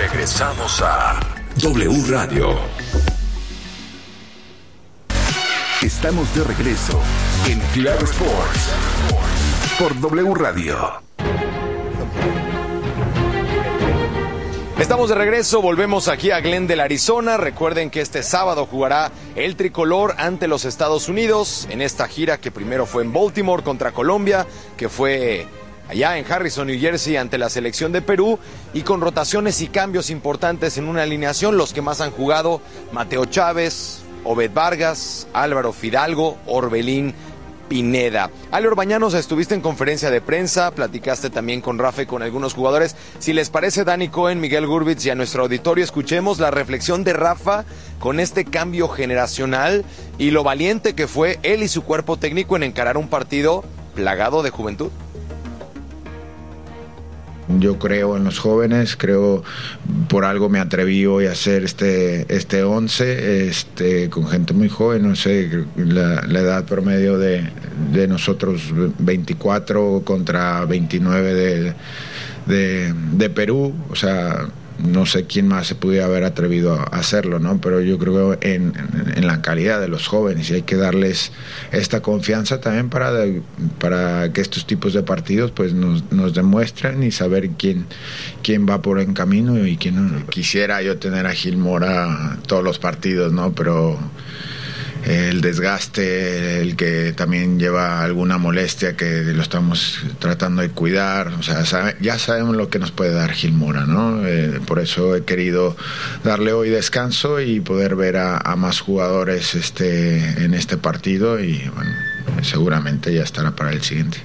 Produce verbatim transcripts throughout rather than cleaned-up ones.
Regresamos a W Radio. Estamos de regreso en Claro Sports por W Radio. Estamos de regreso, volvemos aquí a Glendale, Arizona. Recuerden que este sábado jugará el tricolor ante los Estados Unidos en esta gira que primero fue en Baltimore contra Colombia, que fue allá en Harrison, New Jersey, ante la selección de Perú, y con rotaciones y cambios importantes en una alineación. Los que más han jugado: Mateo Chávez, Obed Vargas, Álvaro Fidalgo, Orbelín Pineda. Ale Orbañanos, estuviste en conferencia de prensa, platicaste también con Rafa y con algunos jugadores. Si les parece, Dani Cohen, Miguel Gurbitz y a nuestro auditorio, escuchemos la reflexión de Rafa con este cambio generacional y lo valiente que fue él y su cuerpo técnico en encarar un partido plagado de juventud. Yo creo en los jóvenes, creo por algo me atreví hoy a hacer este este once, este con gente muy joven. No sé, la, la edad promedio de, de nosotros veinticuatro contra veintinueve de, de, de Perú, o sea, no sé quién más se pudiera haber atrevido a hacerlo, ¿no? Pero yo creo en, en, en la calidad de los jóvenes y hay que darles esta confianza también para, de, para que estos tipos de partidos pues nos, nos demuestren y saber quién, quién va por buen camino y quién no. Quisiera yo tener a Gil Mora todos los partidos, ¿no? Pero el desgaste, el que también lleva alguna molestia que lo estamos tratando de cuidar, o sea, sabe, ya sabemos lo que nos puede dar Gil Mora, ¿no? Eh, por eso he querido darle hoy descanso y poder ver a, a más jugadores este, en este partido y bueno, seguramente ya estará para el siguiente.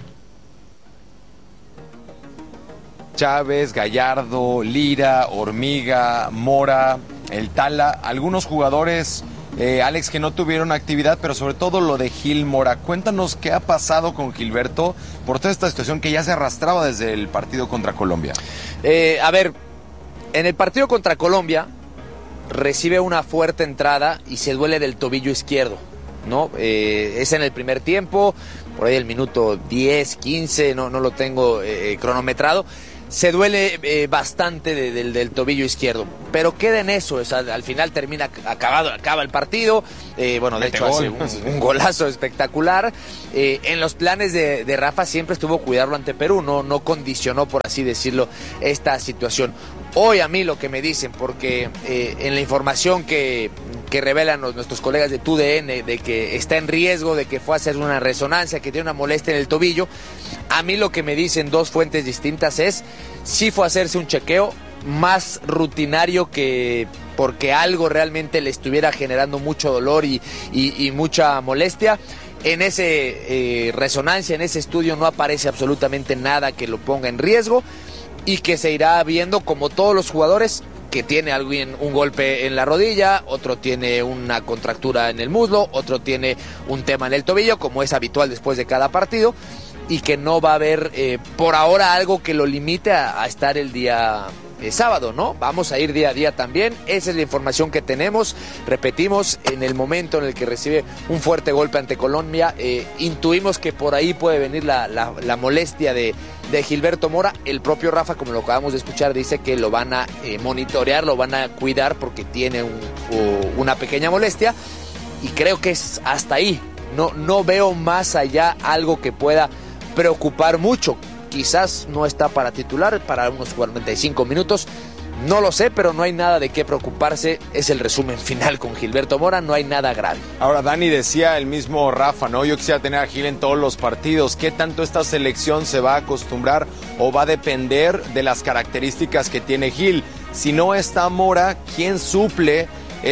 Chávez, Gallardo, Lira, Hormiga, Mora, el Tala, algunos jugadores... Eh, Alex, que no tuvieron actividad, pero sobre todo lo de Gil Mora. Cuéntanos qué ha pasado con Gilberto por toda esta situación que ya se arrastraba desde el partido contra Colombia. Eh, a ver, en el partido contra Colombia recibe una fuerte entrada y se duele del tobillo izquierdo, ¿no? Eh, es en el primer tiempo, por ahí el minuto diez, quince, no, no lo tengo eh, cronometrado. Se duele eh, bastante de, de, del tobillo izquierdo, pero queda en eso, o sea, al final termina acabado, acaba el partido, eh, bueno, de Mete hecho gol. hace un, un golazo espectacular. Eh, en los planes de, de Rafa siempre estuvo cuidarlo ante Perú, no, no condicionó, por así decirlo, esta situación. Hoy a mí lo que me dicen, porque eh, en la información que, que revelan los, nuestros colegas de T U D N, de que está en riesgo, de que fue a hacer una resonancia, que tiene una molestia en el tobillo, a mí lo que me dicen dos fuentes distintas es, sí fue a hacerse un chequeo más rutinario que porque algo realmente le estuviera generando mucho dolor y, y, y mucha molestia. En ese eh, resonancia, en ese estudio no aparece absolutamente nada que lo ponga en riesgo, y que se irá viendo como todos los jugadores, que tiene alguien un golpe en la rodilla, otro tiene una contractura en el muslo, otro tiene un tema en el tobillo, como es habitual después de cada partido, y que no va a haber eh, por ahora algo que lo limite a, a estar el día eh, sábado, ¿no? Vamos a ir día a día también, esa es la información que tenemos. Repetimos, en el momento en el que recibe un fuerte golpe ante Colombia, eh, intuimos que por ahí puede venir la, la, la molestia de, de Gilberto Mora. El propio Rafa, como lo acabamos de escuchar, dice que lo van a eh, monitorear, lo van a cuidar porque tiene un, uh, una pequeña molestia, y creo que es hasta ahí. No, no veo más allá algo que pueda preocupar mucho. Quizás no está para titular para unos cuarenta y cinco minutos, no lo sé, pero no hay nada de qué preocuparse. Es el resumen final con Gilberto Mora, no hay nada grave. Ahora, Dani, decía el mismo Rafa, ¿no? Yo quisiera tener a Gil en todos los partidos. ¿Qué tanto esta selección se va a acostumbrar o va a depender de las características que tiene Gil? Si no está Mora, ¿quién suple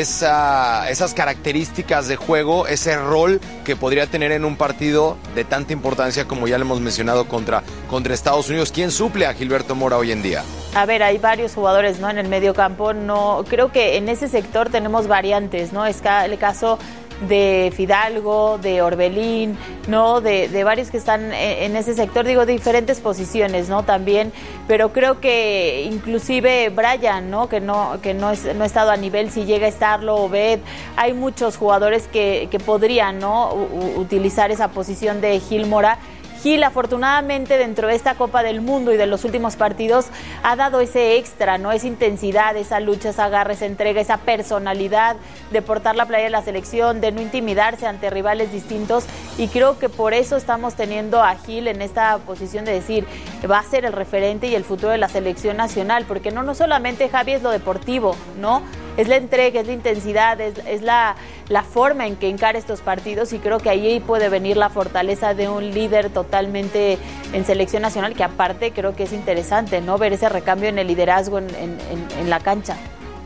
esa, esas características de juego, ese rol que podría tener en un partido de tanta importancia como ya lo hemos mencionado contra, contra Estados Unidos? ¿Quién suple a Gilberto Mora hoy en día? A ver, hay varios jugadores, ¿no? En el medio campo, no, creo que en ese sector tenemos variantes, ¿no? Es el caso de Fidalgo, de Orbelín, ¿no? De, de varios que están en, en ese sector, digo, de diferentes posiciones, ¿no? También, pero creo que inclusive Brian, ¿no? Que no, que no, es, no ha estado a nivel, si llega a estarlo, Obed, hay muchos jugadores que, que podrían, ¿no? U, utilizar esa posición de Gil Mora. Gil, afortunadamente, dentro de esta Copa del Mundo y de los últimos partidos, ha dado ese extra, ¿no? Esa intensidad, esa lucha, esa garra, esa entrega, esa personalidad de portar la playa de la selección, de no intimidarse ante rivales distintos, y creo que por eso estamos teniendo a Gil en esta posición de decir, va a ser el referente y el futuro de la selección nacional, porque no, no solamente, Javi, es lo deportivo, ¿no? Es la entrega, es la intensidad, es, es la, la forma en que encara estos partidos, y creo que ahí puede venir la fortaleza de un líder totalmente en selección nacional, que aparte creo que es interesante, ¿no? Ver ese recambio en el liderazgo en, en, en, en la cancha.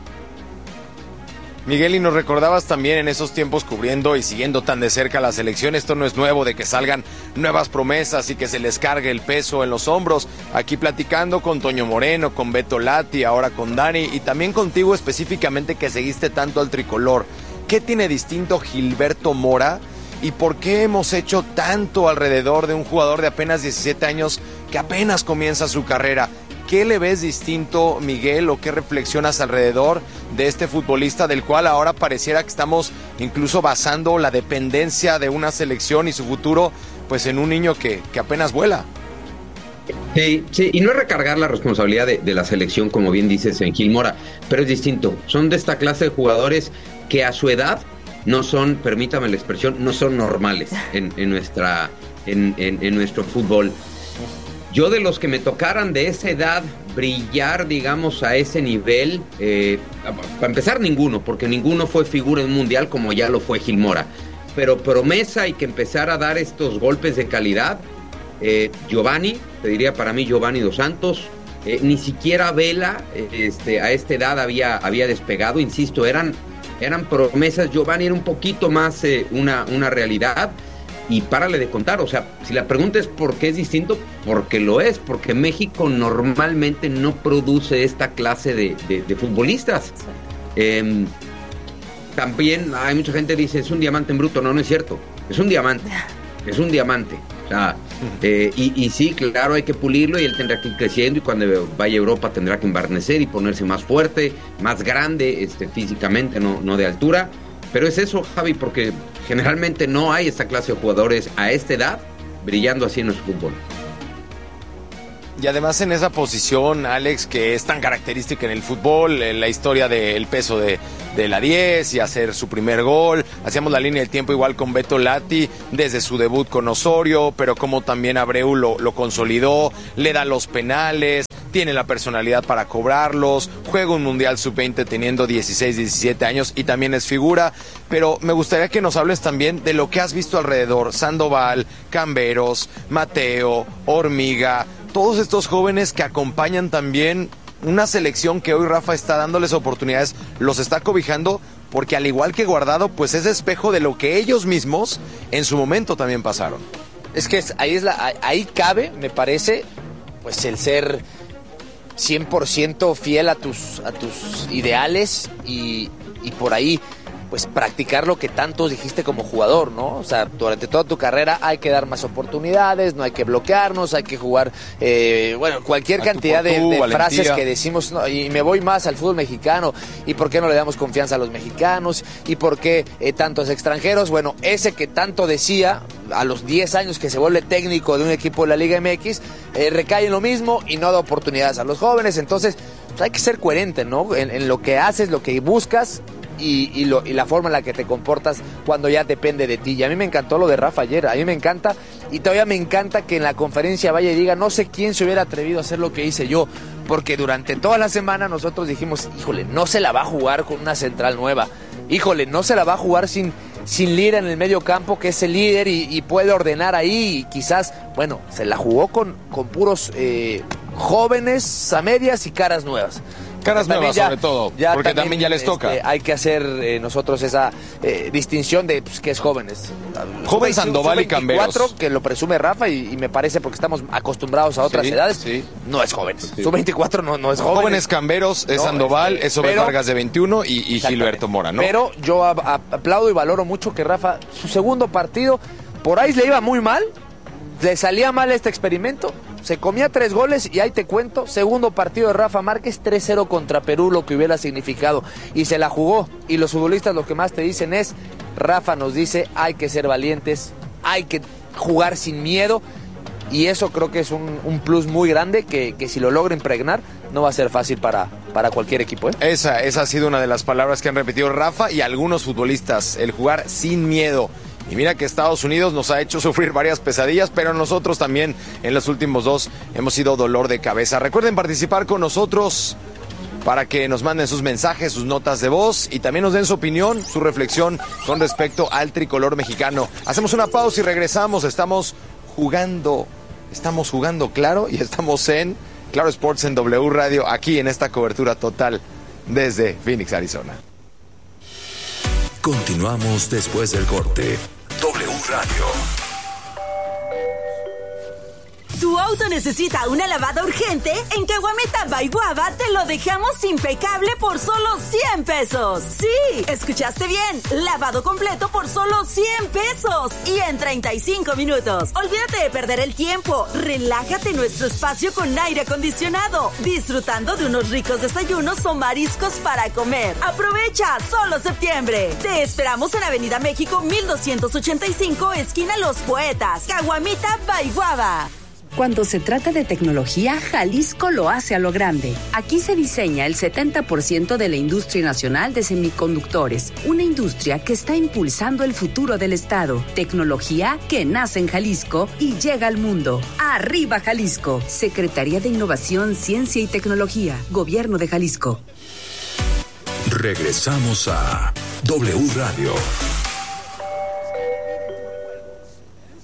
Miguel, y nos recordabas también en esos tiempos cubriendo y siguiendo tan de cerca la selección, esto no es nuevo, de que salgan nuevas promesas y que se les cargue el peso en los hombros. Aquí platicando con Toño Moreno, con Beto Lati, ahora con Dani, y también contigo específicamente, que seguiste tanto al tricolor. ¿Qué tiene distinto Gilberto Mora y por qué hemos hecho tanto alrededor de un jugador de apenas diecisiete años que apenas comienza su carrera? ¿Qué le ves distinto, Miguel, o qué reflexionas alrededor de este futbolista del cual ahora pareciera que estamos incluso basando la dependencia de una selección y su futuro pues en un niño que, que apenas vuela? Sí, sí, y no es recargar la responsabilidad de, de la selección, como bien dices, en Gil Mora, pero es distinto. Son de esta clase de jugadores que a su edad no son, permítame la expresión, no son normales en, en, nuestra, en, en, en nuestro fútbol. Yo, de los que me tocaran de esa edad brillar, digamos, a ese nivel, eh, para empezar, ninguno, porque ninguno fue figura en un mundial como ya lo fue Gil Mora. Pero promesa y que empezara a dar estos golpes de calidad, eh, Giovanni, te diría para mí Giovanni Dos Santos, eh, ni siquiera Vela este, a esta edad había, había despegado, insisto, eran, eran promesas. Giovanni era un poquito más eh, una, una realidad. Y párale de contar, o sea, si la pregunta es por qué es distinto, porque lo es, porque México normalmente no produce esta clase de, de, de futbolistas. Eh, también hay mucha gente que dice, es un diamante en bruto. No, no es cierto, es un diamante, es un diamante. O sea, eh, y, y sí, claro, hay que pulirlo, y él tendrá que ir creciendo, y cuando vaya a Europa tendrá que embarnecer y ponerse más fuerte, más grande, este, físicamente, no, no de altura. Pero es eso, Javi, porque generalmente no hay esta clase de jugadores a esta edad brillando así en nuestro fútbol. Y además en esa posición, Alex, que es tan característica en el fútbol, en la historia del peso de, de la diez y hacer su primer gol. Hacíamos la línea del tiempo igual con Beto Lati, desde su debut con Osorio, pero como también Abreu lo, lo consolidó, le da los penales, tiene la personalidad para cobrarlos, juega un Mundial sub veinte teniendo dieciséis, diecisiete años y también es figura. Pero me gustaría que nos hables también de lo que has visto alrededor, Sandoval, Camberos, Mateo, Hormiga, todos estos jóvenes que acompañan también una selección que hoy Rafa está dándoles oportunidades, los está cobijando, porque al igual que Guardado, pues es espejo de lo que ellos mismos en su momento también pasaron. Es que es, ahí, es la, ahí cabe, me parece, pues el ser cien por ciento fiel a tus, a tus ideales y, y por ahí pues practicar lo que tantos dijiste como jugador, ¿no? O sea, durante toda tu carrera hay que dar más oportunidades, no hay que bloquearnos, hay que jugar, eh, bueno, cualquier cantidad de, de frases que decimos, no, y me voy más al fútbol mexicano, y por qué no le damos confianza a los mexicanos, y por qué eh, tantos extranjeros. Bueno, ese que tanto decía a los diez años que se vuelve técnico de un equipo de la Liga M X, eh, recae en lo mismo y no da oportunidades a los jóvenes. Entonces, pues hay que ser coherente, ¿no? En, en lo que haces, lo que buscas, Y, y, lo, y la forma en la que te comportas cuando ya depende de ti. Y a mí me encantó lo de Rafa ayer, a mí me encanta, y todavía me encanta que en la conferencia vaya y diga, no sé quién se hubiera atrevido a hacer lo que hice yo, porque durante toda la semana nosotros dijimos, híjole, no se la va a jugar con una central nueva, híjole, no se la va a jugar sin, sin Lira en el medio campo, que es el líder y, y puede ordenar ahí, y quizás, bueno, se la jugó con, con puros eh, jóvenes a medias y caras nuevas. Caras nuevas, ya, sobre todo, ya porque también, también ya les toca. Este, hay que hacer eh, nosotros esa eh, distinción de pues, que es jóvenes. Joven Sandoval y Camberos. Que lo presume Rafa y, y me parece porque estamos acostumbrados a otras sí, edades. Sí. No es jóvenes. Sí. sub veinticuatro no, no es jóvenes. Jóvenes Camberos, es no, Sandoval, este, es Obed Vargas de veintiuno y, y Gilberto Mora, ¿no? Pero yo a, a, aplaudo y valoro mucho que Rafa, su segundo partido, por ahí le iba muy mal, le salía mal este experimento. Se comía tres goles y ahí te cuento, segundo partido de Rafa Márquez, tres cero contra Perú, lo que hubiera significado. Y se la jugó. Y los futbolistas lo que más te dicen es, Rafa nos dice, hay que ser valientes, hay que jugar sin miedo. y eso creo que es un, un plus muy grande que, que si lo logra impregnar no va a ser fácil para, para cualquier equipo, ¿eh? Esa, esa ha sido una de las palabras que han repetido Rafa y algunos futbolistas, el jugar sin miedo. Y mira que Estados Unidos nos ha hecho sufrir varias pesadillas, pero nosotros también en los últimos dos hemos sido dolor de cabeza. Recuerden participar con nosotros para que nos manden sus mensajes, sus notas de voz y también nos den su opinión, su reflexión con respecto al tricolor mexicano. Hacemos una pausa y regresamos. Estamos jugando, estamos jugando claro y estamos en Claro Sports en W Radio, aquí en esta cobertura total desde Phoenix, Arizona. Continuamos después del corte. W Radio. ¿Tu auto necesita una lavada urgente? En Caguamita by Guava te lo dejamos impecable por solo cien pesos. Sí, escuchaste bien. Lavado completo por solo cien pesos y en treinta y cinco minutos. Olvídate de perder el tiempo. Relájate en nuestro espacio con aire acondicionado, disfrutando de unos ricos desayunos o mariscos para comer. Aprovecha, solo septiembre. Te esperamos en Avenida México mil doscientos ochenta y cinco, esquina Los Poetas, Caguamita by Guava. Cuando se trata de tecnología, Jalisco lo hace a lo grande. Aquí se diseña el setenta por ciento de la industria nacional de semiconductores, una industria que está impulsando el futuro del estado. Tecnología que nace en Jalisco y llega al mundo. ¡Arriba Jalisco! Secretaría de Innovación, Ciencia y Tecnología, Gobierno de Jalisco. Regresamos a W Radio.